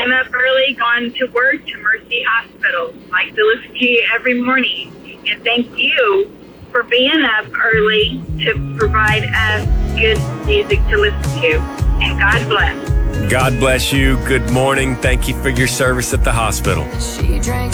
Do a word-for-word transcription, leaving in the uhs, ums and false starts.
I'm up early, gone to work to Mercy Hospital. I like to listen to you every morning. And thank you for being up early to provide us good music to listen to. And God bless. God bless you. Good morning. Thank you for your service at the hospital. She drank